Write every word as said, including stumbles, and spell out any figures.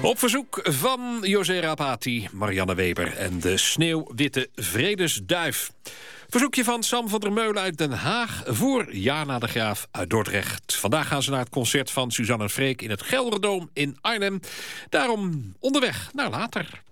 Op verzoek van José Rapati, Marianne Weber en de sneeuwwitte vredesduif. Verzoekje van Sam van der Meulen uit Den Haag voor Jana de Graaf uit Dordrecht. Vandaag gaan ze naar het concert van Suzanne en Freek in het Gelderdoom in Arnhem. Daarom onderweg naar later.